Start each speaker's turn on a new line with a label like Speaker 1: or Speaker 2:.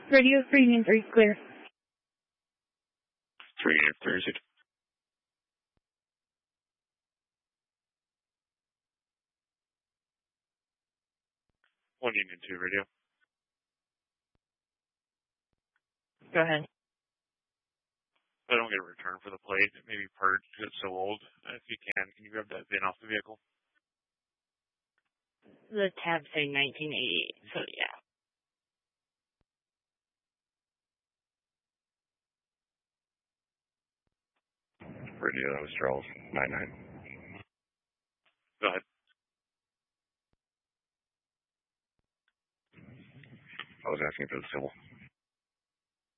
Speaker 1: Radio 3 clear.
Speaker 2: 3 is it? One Union 2 radio.
Speaker 1: Go ahead.
Speaker 2: I don't get a return for the plate. Maybe purged because it's so old. If you can you grab that VIN off the vehicle?
Speaker 1: The tabs say 1988, so yeah.
Speaker 3: Radio, that was Charles, 99.
Speaker 2: Go ahead.
Speaker 3: I was asking for the civil.